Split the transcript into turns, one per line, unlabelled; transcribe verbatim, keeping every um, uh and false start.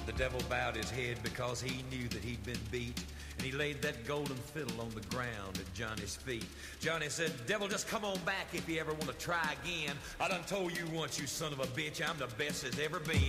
The devil bowed his head because he knew that he'd been beat, and he laid that golden fiddle on the ground at Johnny's feet. Johnny said, devil, just come on back if you ever want to try again. I done told you once, you son of a bitch, I'm the best there's ever been.